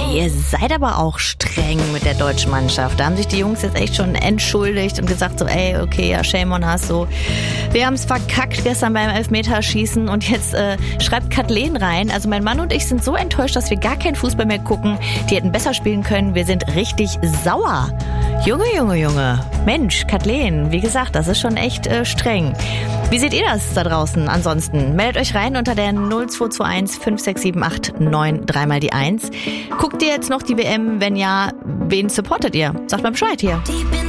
Ihr seid aber auch streng mit der deutschen Mannschaft. Da haben sich die Jungs jetzt echt schon entschuldigt und gesagt so, ey, okay, ja, shame on us, so. Wir haben es verkackt gestern beim Elfmeterschießen und jetzt schreibt Kathleen rein, also mein Mann und ich sind so enttäuscht, dass wir gar keinen Fußball mehr gucken. Die hätten besser spielen können. Wir sind richtig sauer. Junge. Mensch, Kathleen, wie gesagt, das ist schon echt streng. Wie seht ihr das da draußen ansonsten? Meldet euch rein unter der 0221 5678 3 mal die 1. Guckt ihr jetzt noch die WM? Wenn ja, wen supportet ihr? Sagt mal Bescheid hier.